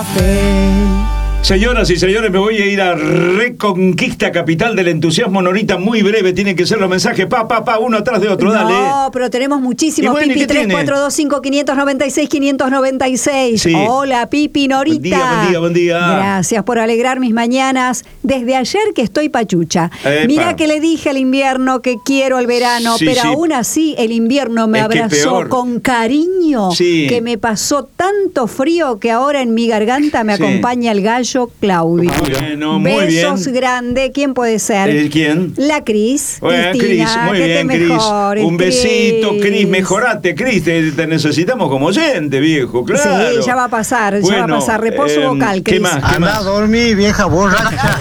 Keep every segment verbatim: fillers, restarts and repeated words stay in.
Señoras y señores, me voy a ir a Reconquista, capital del entusiasmo. Norita, muy breve, tienen que ser los mensajes, pa, pa, pa, uno atrás de otro, dale. No, pero tenemos muchísimos. Bueno, Pipi, tres cuatro dos cinco, cinco nueve seis, cinco nueve seis. Sí. Hola, Pipi, Norita. Buen día, buen día, buen día. Gracias por alegrar mis mañanas. Desde ayer que estoy pachucha. Epa. Mira que le dije al invierno que quiero el verano, Sí, pero sí. aún así el invierno me Es que abrazó peor. con cariño, Sí. que me pasó tanto frío que ahora en mi garganta me Sí. acompaña el gallo Claudio. Bueno, muy Besos bien. grande. ¿Quién puede ser? ¿El quién? La Cris. Bueno, Cris, Cristina, muy que bien, te Cris. mejores, Un besito, Cris. Cris, mejorate, Cris, te, te necesitamos como oyente, viejo, claro. Sí, ya va a pasar, ya Bueno, va a pasar. Reposo eh, vocal, ¿qué Cris. más? ¿Qué Anda más? a dormir, vieja borracha.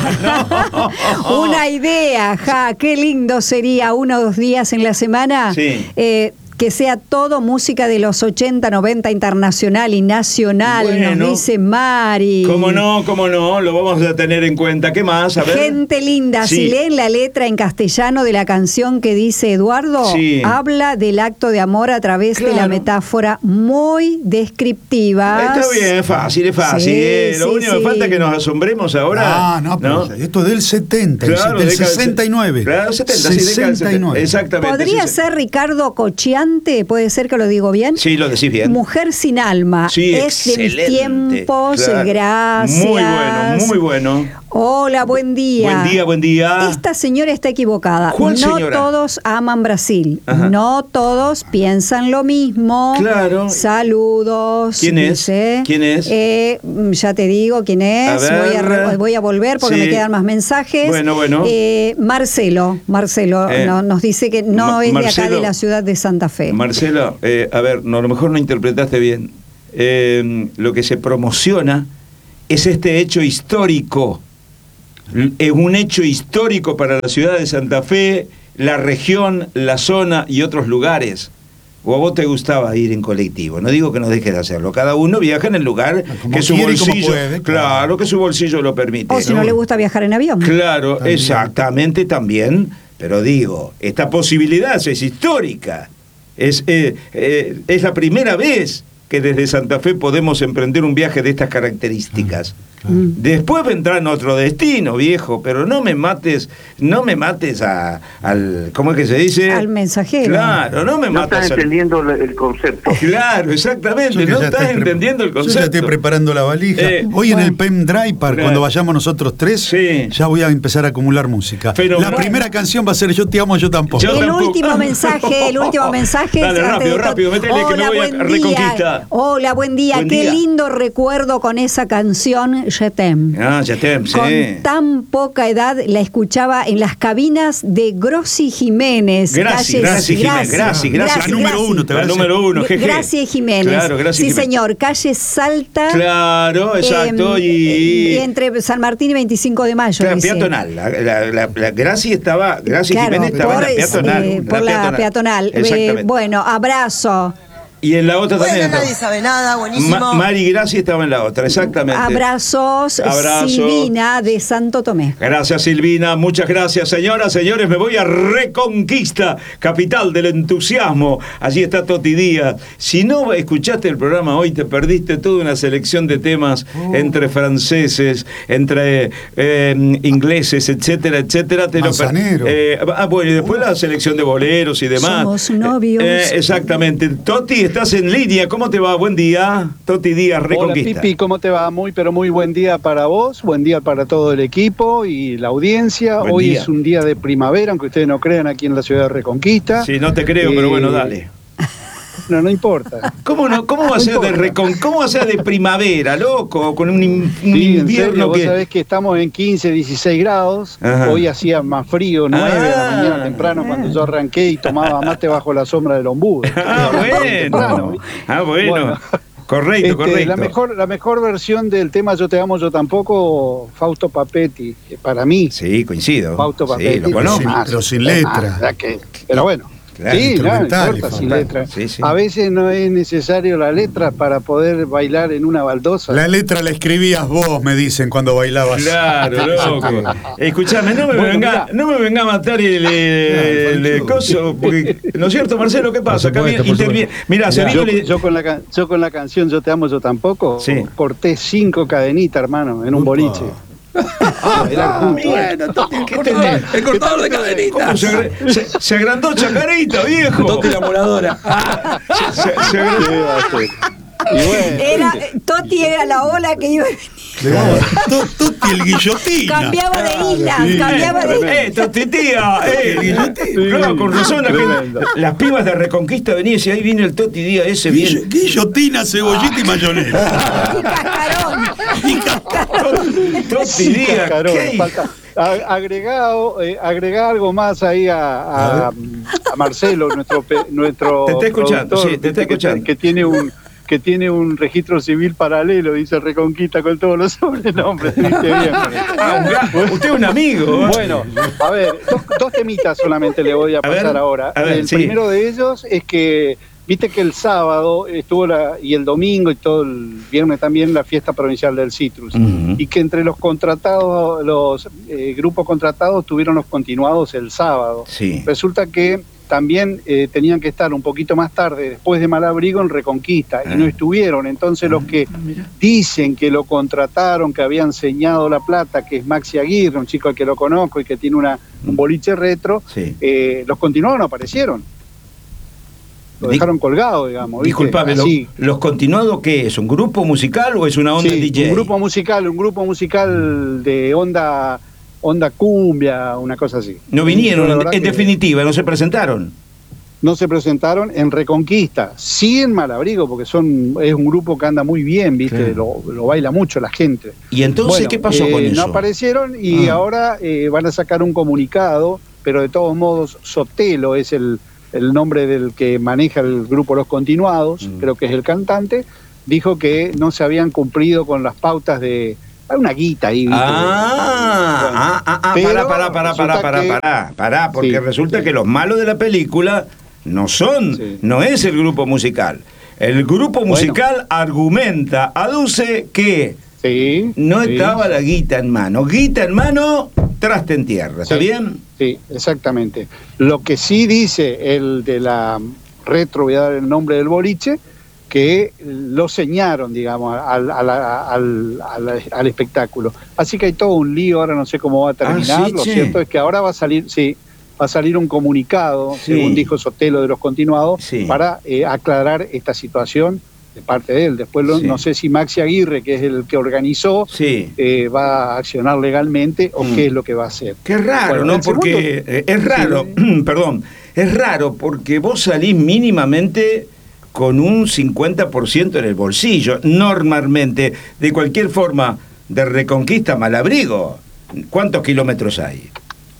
Una idea, ja, qué lindo sería uno o dos días en la semana. Sí. Eh, que sea todo música de los ochenta, noventa, internacional y nacional, Bueno. nos dice Mari. ¿Cómo no? ¿Cómo no? Lo vamos a tener en cuenta. ¿Qué más? A ver. Gente linda, Sí. si leen la letra en castellano de la canción que dice Eduardo, Sí. habla del acto de amor a través de la Claro. metáfora muy descriptiva. Está bien, es fácil, es fácil. Sí, eh. Lo sí, único que sí. falta es que nos asombremos ahora. Ah, no, pero esto es del setenta, Claro, del década del sesenta y nueve. Claro, setenta, sí, década del setenta. sesenta y nueve. Exactamente. ¿Podría sí, sí. ser Ricardo Cochiante? ¿Puede ser que lo digo bien? Sí, lo decís bien. Mujer sin alma. Sí, es de mis excelente, tiempos, claro. gracias. Muy bueno, muy bueno. Hola, buen día. Buen día, buen día. Esta señora está equivocada. ¿Cuál no señora? todos aman Brasil. Ajá. No todos piensan lo mismo. Claro. Saludos. ¿Quién es? dice. ¿Quién es? Eh, ya te digo quién es. A ver. voy, a re- voy a volver porque Sí. me quedan más mensajes. Bueno, bueno. Eh, Marcelo. Marcelo Eh, no- nos dice que no Ma- es de acá Marcelo. de la ciudad de Santa Fe. Marcelo, eh, a ver, no, a lo mejor no interpretaste bien. Eh, lo que se promociona es este hecho histórico. L- Es un hecho histórico para la ciudad de Santa Fe, la región, la zona y otros lugares. ¿O a vos te gustaba ir en colectivo? No digo que no dejes de hacerlo. Cada uno viaja en el lugar Como que su quiere y como bolsillo, puede, claro. claro. que su bolsillo lo permite. O si no le gusta viajar en avión. Claro, También. exactamente también, pero digo, esta posibilidad es histórica. Es, eh, eh, es la primera vez que desde Santa Fe podemos emprender un viaje de estas características. Mm. Después vendrán otro destino, viejo, pero no me mates, no me mates a, al, ¿cómo es que se dice? Al mensajero. Claro, no me No mates estás al- entendiendo el- el concepto. Claro, exactamente, Yo que no ya estás estoy pre- entendiendo el Yo ya concepto. estoy preparando la valija. Eh, Hoy en bueno. el pendrive, para Claro. cuando vayamos nosotros tres, Sí. ya voy a empezar a acumular música. Fenomenal. La primera canción va a ser Yo te amo, yo tampoco. Yo el tampoco. último mensaje, el último mensaje. Dale, es antes rápido, de to- rápido, metele, que me Hola, voy a buen día. Reconquista. Hola, buen día. Buen Qué día. lindo recuerdo con esa canción Je t'aime. Ah, ya te, sí. Con tan poca edad la escuchaba en las cabinas de Grossi Jiménez. Graci, calles- Graci Jiménez, Graci, Graci. La número uno, te La parece. número uno, jeje. Gracias Jiménez. Claro, Graci Sí, Jiménez. señor. Calle Salta. Claro, exacto. em, y, y entre San Martín y veinticinco de mayo. claro, dice. peatonal. La, la, la, la Graci estaba, Graci Claro, Jiménez estaba en la por, peatonal. eh, por la peatonal. Eh, Exactamente. bueno, abrazo. Y en la otra Bueno, también. nadie estaba. sabe nada, buenísimo. Ma- Mari Graci estaba en la otra, exactamente. Abrazos, Abrazo. Silvina de Santo Tomé. Gracias, Silvina. Muchas gracias, señoras, señores. Me voy a Reconquista, capital del entusiasmo. Allí está Toti Díaz. Si no escuchaste el programa hoy, te perdiste toda una selección de temas Oh. entre franceses, entre eh, ingleses, etcétera, etcétera. Te lo per- Manzanero. eh, ah, bueno, y después la selección de boleros y demás. Somos novios. Eh, eh, exactamente. Toti, estás en línea. ¿Cómo te va? Buen día. Toti Díaz, Hola Reconquista. Pipi, ¿cómo te va? Muy, pero muy buen día para vos, buen día para todo el equipo y la audiencia. Buen Hoy día. es un día de primavera, aunque ustedes no crean, aquí en la ciudad de Reconquista. Sí, no te creo, pero Eh, bueno, dale. No, no importa. ¿Cómo no? ¿Cómo va a ser de recon, cómo va a ser de primavera, loco? Con un, in- un Sí, en serio, invierno vos que. sabés que estamos en quince, dieciséis grados. Ajá. Hoy hacía más frío, nueve de la Ah. mañana temprano, cuando yo arranqué y tomaba mate bajo la sombra del ombú. Ah, bueno. Ah, bueno. Bueno. Correcto, Este, correcto. La mejor, la mejor versión del tema Yo te amo, yo tampoco, Fausto Papetti, que para mí, Sí, coincido. Fausto Sí, Papetti. lo conozco. Sin- pero sin letra. Ah, que- pero bueno. Claro, sí, no instrumental, importa sin Juan. letra. Sí, sí. A veces no es necesario la letra para poder bailar en una baldosa. La letra la escribías vos, me dicen, cuando bailabas. Claro, loco. Escuchame, no me, Bueno, venga, mirá. no me venga a matar el, el, el coso, porque, ¿no es cierto, Marcelo? ¿Qué pasa? Acá supuesto, viene- por interviene- Mirá, se Yo, vino el- yo con la can- yo con la canción Yo te amo, yo tampoco, Sí. corté cinco cadenitas, hermano, en un Upa. boliche. Ah, Bailar juntos. bueno, Toti, ¿qué tenés? El cortador de ¿Cómo cadenitas. se, agre- se, se agrandó Chacarita, viejo? Toti la moladora. Se, se- se agrandó. ¿Qué va a hacer? Y bueno, Era, Toti era la ola que iba, To- Toti el guillotina. cambiaba de isla, sí. cambiaba de isla. Eh, Toti tía, eh, no, con razón la gente- Tremendo. las pibas de Reconquista venían y decían, ahí viene el Toti Díaz ese Guillo- bien. Guillotina, cebollita y mayonesa. Y cascarón. Toti Díaz, cascarón, ¿qué? falta- a- agregado, eh, agregar algo más ahí a, a- a Marcelo, nuestro pe- nuestro Te está escuchando, productor, sí, te está que- escuchando. que tiene un que tiene un registro civil paralelo, dice Reconquista con todos los sobrenombres. ¿Viste bien? Ah, un ga- usted es un amigo. ¿eh? Bueno, a ver, dos, dos temitas solamente le voy a A ver, pasar ahora. a ver, el sí. primero de ellos es que, viste que el sábado estuvo la, y el domingo y todo el viernes también la fiesta provincial del Citrus. Ujú. Y que entre los contratados, los eh, grupos contratados tuvieron los continuados el sábado. Sí. Resulta que también eh, tenían que estar un poquito más tarde, después de Malabrigo, en Reconquista, Ah. y no estuvieron. Entonces los que dicen que lo contrataron, que habían señado la plata, que es Maxi Aguirre, un chico al que lo conozco y que tiene una, un boliche retro, Sí. eh, los continuados no aparecieron. Lo Di- dejaron colgado, digamos. ¿viste? Disculpame, lo- Así. ¿los continuados qué es? ¿Un grupo musical o es una onda Sí, D J? un grupo musical, un grupo musical de onda onda cumbia, una cosa así. No vinieron, La en, verdad en que definitiva, no se presentaron. no se presentaron en Reconquista, sí en Malabrigo, porque son es un grupo que anda muy bien, ¿viste? Claro. Lo, lo baila mucho la gente. ¿Y entonces Bueno, qué pasó eh, con eso? No aparecieron y Ah. ahora eh, van a sacar un comunicado, pero de todos modos Sotelo es el, el nombre del que maneja el grupo Los Continuados, Mm. creo que es el cantante, dijo que no se habían cumplido con las pautas de... Hay una guita ahí, ¿viste? Ah, Bueno, ah, ah, ah, pero pará, pará, pará, pará, resulta pará, que- pará, pará, porque Sí, resulta sí. que los malos de la película no son, Sí. no es el grupo musical. El grupo Bueno. musical argumenta, aduce que Sí. no sí, estaba la guita en mano. Guita en mano, traste en tierra, ¿está Sí. bien? Sí, exactamente. Lo que sí dice el de la retro, voy a dar el nombre del boliche, que lo señaron, digamos, al, al, al, al- al espectáculo. Así que hay todo un lío, ahora no sé cómo va a terminar. Ah, sí, Lo che. cierto es que ahora va a salir, sí, va a salir un comunicado, Sí. según dijo Sotelo de los Continuados, Sí. para eh, aclarar esta situación de parte de él. Después lo- Sí. no sé si Maxi Aguirre, que es el que organizó, Sí. eh, va a accionar legalmente o Mm. qué es lo que va a hacer. Qué raro, Bueno, ¿no? el segundo- Porque eh, es raro, perdón, es raro porque vos salís mínimamente con un cincuenta por ciento en el bolsillo, normalmente, de cualquier forma, de Reconquista a Malabrigo. ¿Cuántos kilómetros hay?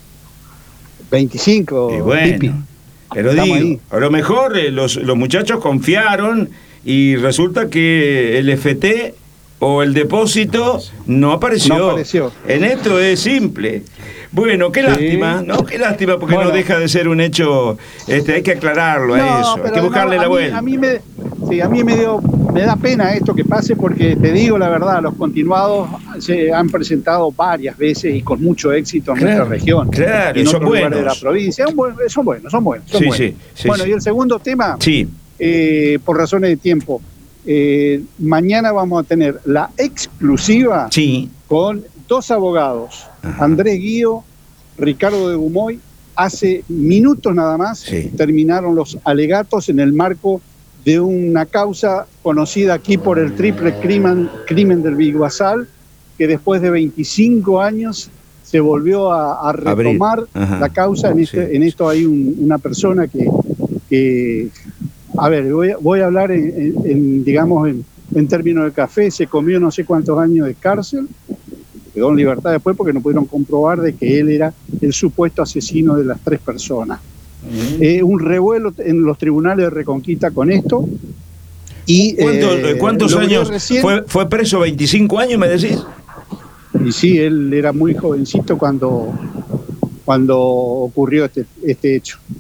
veinticinco, Y bueno, Pipi. pero Estamos digo, ahí. a lo mejor eh, los, los muchachos confiaron y resulta que el F T o el depósito no apareció. No apareció. En esto es simple. Bueno, qué Sí. lástima, ¿no? Qué lástima porque Bueno. no deja de ser un hecho, este, hay que aclararlo a No, eso, hay pero que buscarle no, la a mí- vuelta. A mí, me, sí, a mí me, dio, me da pena esto que pase porque te digo la verdad, los continuados se han presentado varias veces y con mucho éxito en Claro, nuestra región. claro, y en y son otros lugares de la buenos. provincia. Son buen- Son buenos, son buenos. Son Sí, buenos. sí, sí, bueno, sí. y el segundo tema, Sí, eh, por razones de tiempo, eh, mañana vamos a tener la exclusiva sí. con dos abogados, Ajá. Andrés Guío, Ricardo de Gumoy. Hace minutos nada más Sí. terminaron los alegatos en el marco de una causa conocida aquí por el triple crimen, crimen del Biguazal, que después de veinticinco años se volvió a, a Abrir. retomar Ajá. la causa. En, este, Sí. en esto hay un- una persona que, que, a ver, voy, a- voy a hablar en, en- en, digamos, en, en términos de café, se comió no sé cuántos años de cárcel, quedó en libertad después porque no pudieron comprobar de que él era el supuesto asesino de las tres personas. Eh, un revuelo en los tribunales de Reconquista con esto. Y, ¿Cuántos, eh, cuántos logró años? recién- ¿Fue, ¿Fue preso veinticinco años, me decís? Y sí, él era muy jovencito cuando, cuando ocurrió este, este hecho.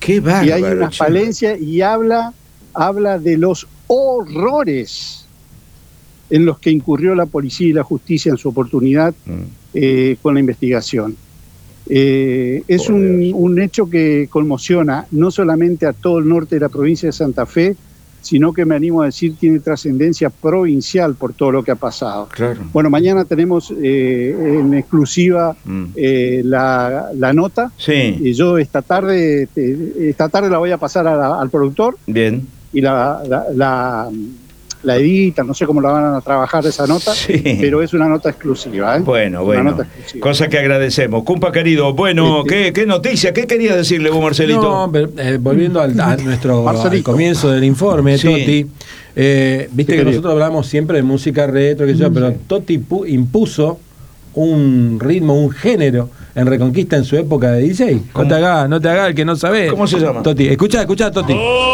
Qué bárbaro, y hay una che. falencia y habla, habla de los horrores en los que incurrió la policía y la justicia en su oportunidad Mm. eh, con la investigación. Eh, es Por un, Dios. un hecho que conmociona no solamente a todo el norte de la provincia de Santa Fe, sino que me animo a decir tiene trascendencia provincial por todo lo que ha pasado. Claro. Bueno, mañana tenemos eh, en exclusiva Mm. eh, la, la nota. Sí, Y yo esta tarde, te- esta tarde la voy a pasar a la- al productor bien. y la, la, la, la editan, no sé cómo la van a trabajar esa nota, Sí. pero es una nota exclusiva. ¿eh? Bueno, Una bueno. nota exclusiva. Cosa que agradecemos. Cumpa querido, bueno, Este- ¿qué, qué noticia? ¿Qué querías decirle vos, Marcelito? No, pero, eh, volviendo al, a nuestro al Marcelito. comienzo del informe, Sí. Toti, eh, viste Sí, que querido. nosotros hablamos siempre de música retro, que yo, pero Toti pu- impuso un ritmo, un género en Reconquista en su época de D J. ¿Cómo? No te hagas, no te hagas el que no sabés. ¿Cómo se llama? Toti, escucha, escucha, Toti.